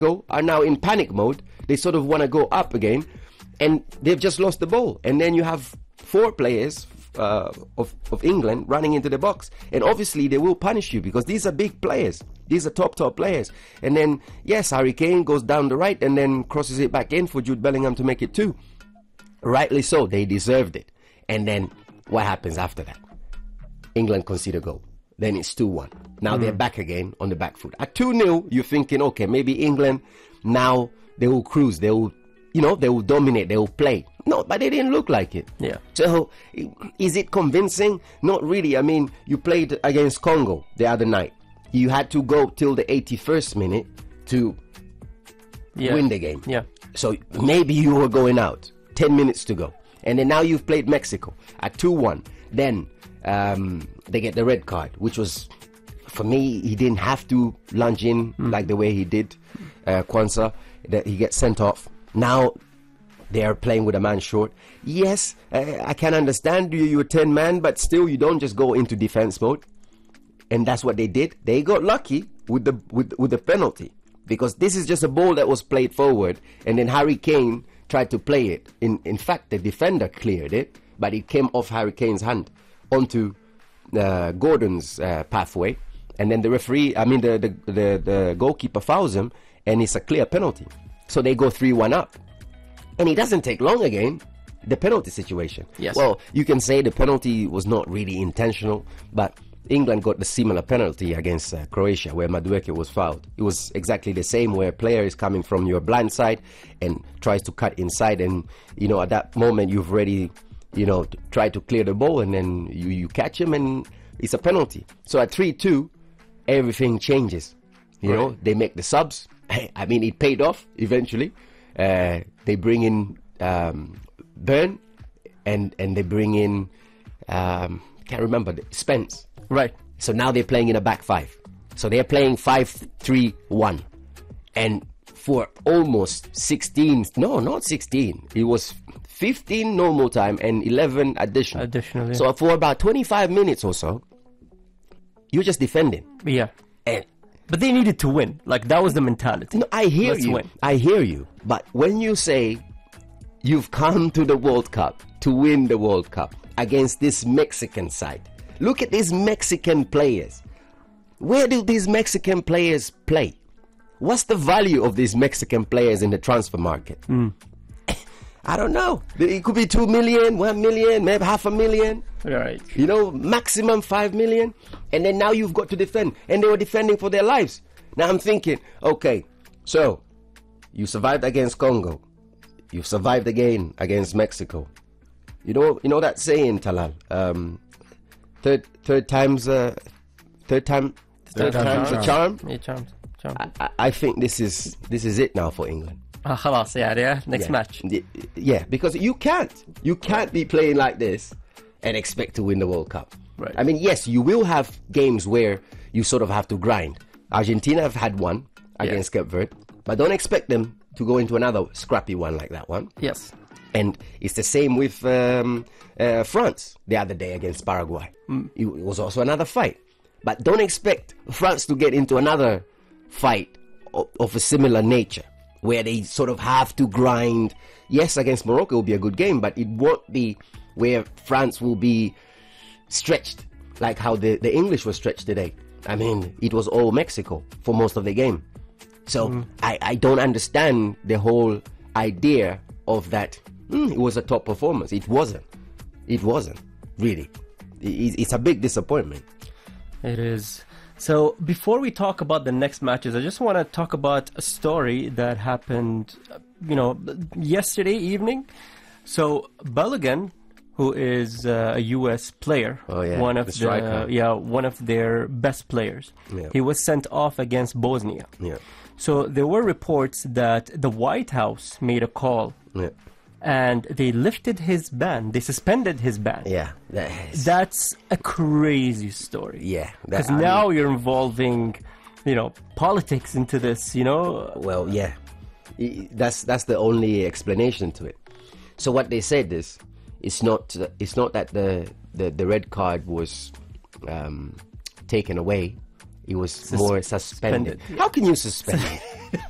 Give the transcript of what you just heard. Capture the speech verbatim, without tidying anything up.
Mexico are now in panic mode. They sort of want to go up again, and they've just lost the ball. And then you have four players uh, of, of England running into the box. And obviously they will punish you because these are big players. These are top, top players. And then, yes, Harry Kane goes down the right and then crosses it back in for Jude Bellingham to make it two. Rightly so. They deserved it. And then what happens after that? England concede a goal. Then it's two one. Now mm. they're back again on the back foot. At two nil, you're thinking, okay, maybe England, now they will cruise. They will, you know, they will dominate. They will play. No, but they didn't look like it. Yeah. So, is it convincing? Not really. I mean, you played against Congo the other night. You had to go till the eighty-first minute to yeah. win the game. Yeah. So, maybe you were going out. ten minutes to go. And then now you've played Mexico at two one. Then um, they get the red card, which was, for me, he didn't have to lunge in mm. like the way he did, uh, Kwanzaa. That he gets sent off. Now they are playing with a man short. Yes, uh, I can understand you, you're ten man, but still you don't just go into defense mode. And that's what they did. They got lucky with the with, with the penalty, because this is just a ball that was played forward, and then Harry Kane tried to play it. In in fact, the defender cleared it, but it came off Harry Kane's hand onto uh, Gordon's uh, pathway, and then the referee, I mean the, the the the goalkeeper fouls him, and it's a clear penalty. So they go three one up, and it doesn't take long again. The penalty situation. Yes. Well, you can say the penalty was not really intentional, but England got the similar penalty against uh, Croatia, where Madueke was fouled. It was exactly the same, where a player is coming from your blind side and tries to cut inside, and you know at that moment you've already, you know, tried to clear the ball, and then you, you catch him, and it's a penalty. So at three two, everything changes. You right. know, they make the subs. I mean, it paid off eventually. Uh, they bring in um, Byrne, and and they bring in um, can't remember Spence. Right. So now they're playing in a back five. So they're playing five three one, and for almost sixteen. No, not sixteen. It was fifteen normal time and eleven additional. Additionally. So for about twenty-five minutes or so, you're just defending. Yeah. And but they needed to win. Like, that was the mentality. No, I hear Let's you. Win. I hear you. But when you say you've come to the World Cup to win the World Cup against this Mexican side, look at these Mexican players. Where do these Mexican players play? What's the value of these Mexican players in the transfer market? Mm. I don't know. It could be two million, one million, maybe half a million. Right. You know, maximum five million. And then now you've got to defend. And they were defending for their lives. Now I'm thinking, okay, so you survived against Congo. You survived again against Mexico. You know, you know that saying, Talal. Um, third, third time's, uh, third time, third, third time's a charm. Yeah, charm. charm. I, I, I think this is this is it now for England. Ah, خلاص yeah, yeah. Next yeah. match. Yeah, because you can't. You can't be playing like this and expect to win the World Cup. Right. I mean, yes, you will have games where you sort of have to grind. Argentina have had one against yeah. Cape Verde, but don't expect them to go into another scrappy one like that one. Yes. And it's the same with um, uh, France the other day against Paraguay. Mm. It was also another fight. But don't expect France to get into another fight of, of a similar nature, where they sort of have to grind. Yes, against Morocco will be a good game, but it won't be where France will be stretched like how the, the English were stretched today. I mean, it was all Mexico for most of the game. So mm. I, I don't understand the whole idea of that. Mm, it was a top performance. It wasn't. It wasn't, really. It, it's a big disappointment. It is. So before we talk about the next matches, I just want to talk about a story that happened, you know, yesterday evening. So Balogun, who is uh, a U S player, oh, yeah. one of the, the yeah one of their best players, yeah. he was sent off against Bosnia. Yeah. So there were reports that the White House made a call. Yeah. And they lifted his ban. They suspended his ban. Yeah. That is... That's a crazy story. Yeah. Because now mean... you're involving, you know, politics into this, you know. Well, yeah. That's that's the only explanation to it. So what they said is, it's not it's not that the, the, the red card was um, taken away. It was Sus- more suspended. suspended. How can you suspend it?